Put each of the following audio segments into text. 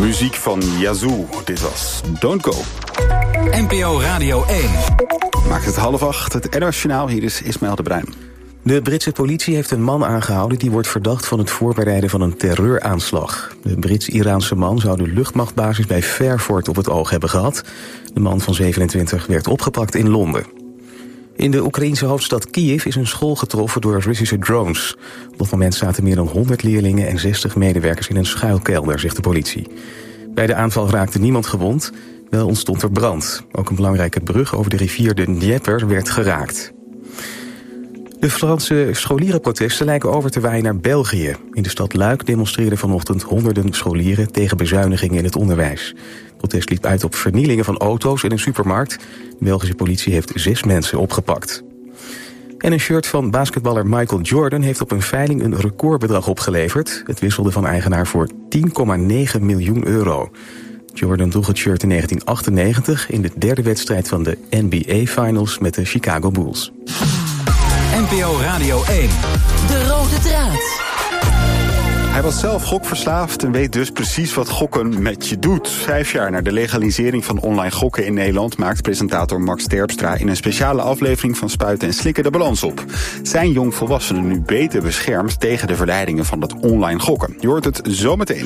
Muziek van Yazoo. Dit was Don't Go. NPO Radio 1. Maakt het 7:30, het NOS Journaal. Hier is Ismaël de Bruin. De Britse politie heeft een man aangehouden die wordt verdacht van het voorbereiden van een terreuraanslag. De Brits-Iraanse man zou de luchtmachtbasis bij Fairford op het oog hebben gehad. De man van 27 werd opgepakt in Londen. In de Oekraïense hoofdstad Kiev is een school getroffen door Russische drones. Op dat moment zaten meer dan 100 leerlingen en 60 medewerkers in een schuilkelder, zegt de politie. Bij de aanval raakte niemand gewond, wel ontstond er brand. Ook een belangrijke brug over de rivier de Dnieper werd geraakt. De Franse scholierenprotesten lijken over te waaien naar België. In de stad Luik demonstreerden vanochtend honderden scholieren tegen bezuinigingen in het onderwijs. Het protest liep uit op vernielingen van auto's in een supermarkt. De Belgische politie heeft 6 mensen opgepakt. En een shirt van basketballer Michael Jordan heeft op een veiling een recordbedrag opgeleverd. Het wisselde van eigenaar voor €10,9 miljoen. Jordan droeg het shirt in 1998 in de derde wedstrijd van de NBA Finals met de Chicago Bulls. NPO Radio 1. De rode draad. Hij was zelf gokverslaafd en weet dus precies wat gokken met je doet. 5 jaar na de legalisering van online gokken in Nederland maakt presentator Max Terpstra in een speciale aflevering van Spuiten en Slikken de balans op. Zijn jongvolwassenen nu beter beschermd tegen de verleidingen van dat online gokken? Je hoort het zometeen.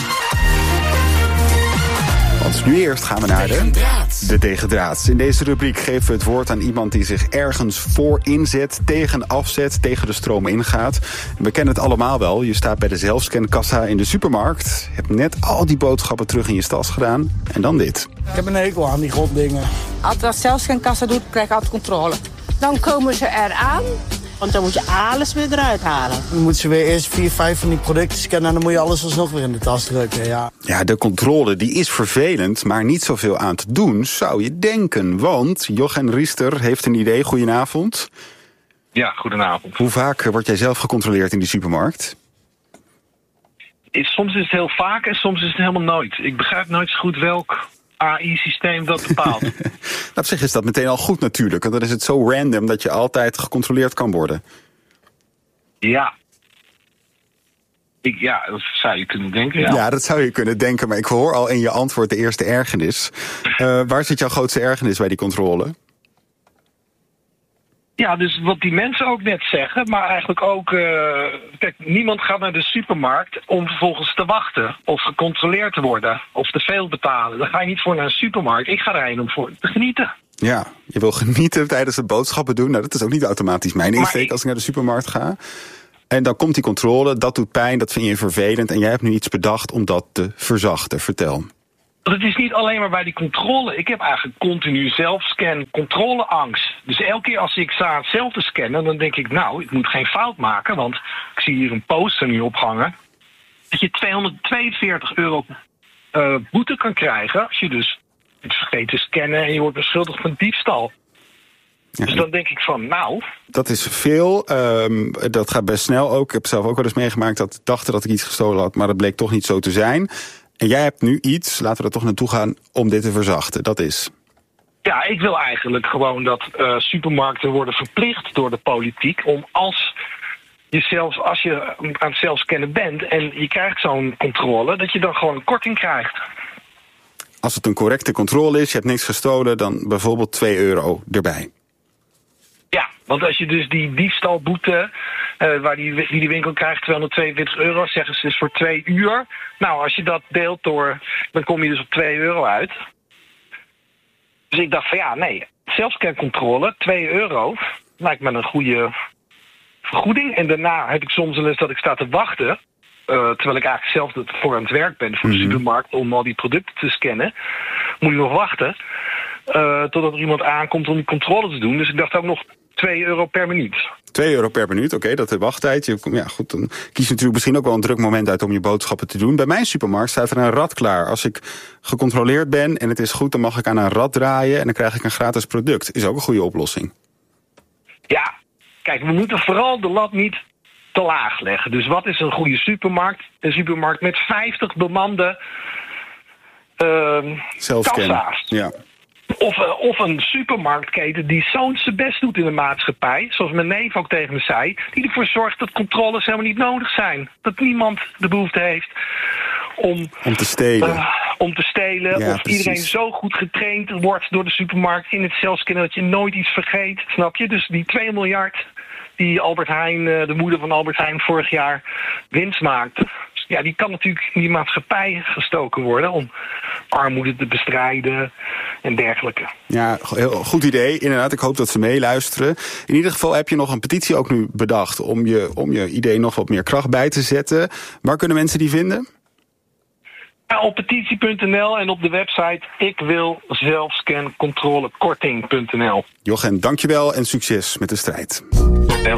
Want nu eerst gaan we naar de tegendraads. In deze rubriek geven we het woord aan iemand die zich ergens voor inzet, tegen afzet, tegen de stroom ingaat. We kennen het allemaal wel. Je staat bij de zelfscankassa in de supermarkt. Je hebt net al die boodschappen terug in je tas gedaan. En dan dit. Ik heb een hekel aan die goddingen. Als dat zelfscankassa doet, krijg je altijd controle. Dan komen ze eraan. Want dan moet je alles weer eruit halen. Dan moeten ze weer eerst 4, 5 van die producten scannen en dan moet je alles alsnog weer in de tas drukken, ja. Ja, de controle die is vervelend, maar niet zoveel aan te doen, zou je denken. Want Jochen Riester heeft een idee. Goedenavond. Ja, goedenavond. Hoe vaak word jij zelf gecontroleerd in die supermarkt? Soms is het heel vaak en soms is het helemaal nooit. Ik begrijp nooit zo goed welk AI-systeem dat bepaalt. Op zich is dat meteen al goed natuurlijk. Want dan is het zo random dat je altijd gecontroleerd kan worden. Ja. Dat zou je kunnen denken, ja. Ja, dat zou je kunnen denken. Maar ik hoor al in je antwoord de eerste ergernis. Waar zit jouw grootste ergernis bij die controle? Ja, dus wat die mensen ook net zeggen, maar eigenlijk ook... kijk, niemand gaat naar de supermarkt om vervolgens te wachten of gecontroleerd te worden of te veel betalen. Daar ga je niet voor naar een supermarkt. Ik ga erheen om voor te genieten. Ja, je wil genieten tijdens het boodschappen doen. Nou, dat is ook niet automatisch mijn insteek als ik naar de supermarkt ga. En dan komt die controle, dat doet pijn, dat vind je vervelend. En jij hebt nu iets bedacht om dat te verzachten. Vertel. Het is niet alleen maar bij die controle. Ik heb eigenlijk continu zelfscan-controleangst. Dus elke keer als ik sta zelf te scannen, dan denk ik, nou, ik moet geen fout maken. Want ik zie hier een poster nu ophangen. Dat je €242 boete kan krijgen als je dus het vergeet te scannen en je wordt beschuldigd van diefstal. Ja, dus dan denk ik van, nou... Dat is veel. Dat gaat best snel ook. Ik heb zelf ook wel eens meegemaakt dat ik dacht dat ik iets gestolen had, maar dat bleek toch niet zo te zijn. En jij hebt nu iets, laten we er toch naartoe gaan, om dit te verzachten. Dat is... Ja, ik wil eigenlijk gewoon dat supermarkten worden verplicht door de politiek om als je aan het zelfscannen bent en je krijgt zo'n controle, dat je dan gewoon een korting krijgt. Als het een correcte controle is, je hebt niks gestolen, dan bijvoorbeeld €2 erbij. Ja, want als je dus die diefstalboete, waar die winkel krijgt, €242, zeggen ze is voor 2 uur. Nou, als je dat deelt door, dan kom je dus op €2 uit. Dus ik dacht van ja, nee, zelfscancontrole, €2, lijkt me een goede vergoeding. En daarna heb ik soms wel eens dat ik sta te wachten, terwijl ik eigenlijk zelf voor aan het werk ben voor de supermarkt om al die producten te scannen. Moet je nog wachten totdat er iemand aankomt om die controle te doen. Dus ik dacht ook nog €2 per minuut. €2 per minuut, oké, dat is de wachttijd. Ja, goed, dan kies je natuurlijk misschien ook wel een druk moment uit om je boodschappen te doen. Bij mijn supermarkt staat er een rad klaar. Als ik gecontroleerd ben en het is goed, dan mag ik aan een rad draaien en dan krijg ik een gratis product. Is ook een goede oplossing. Ja, kijk, we moeten vooral de lat niet te laag leggen. Dus wat is een goede supermarkt? Een supermarkt met 50 bemande kassa's. Ja. Of een supermarktketen die zo'n zijn best doet in de maatschappij, zoals mijn neef ook tegen me zei, die ervoor zorgt dat controles helemaal niet nodig zijn. Dat niemand de behoefte heeft Om te stelen. Om te stelen. Ja, of precies. iedereen zo goed getraind wordt door de supermarkt in het zelfscannen dat je nooit iets vergeet. Snap je? Dus die 2 miljard die Albert Heijn, de moeder van Albert Heijn, vorig jaar winst maakte. Ja, die kan natuurlijk in die maatschappij gestoken worden om armoede te bestrijden en dergelijke. Ja, heel goed idee. Inderdaad, ik hoop dat ze meeluisteren. In ieder geval heb je nog een petitie ook nu bedacht om je idee nog wat meer kracht bij te zetten. Waar kunnen mensen die vinden? Ja, op petitie.nl en op de website ikwilzelfscancontrolekorting.nl. Jochen, dankjewel en succes met de strijd.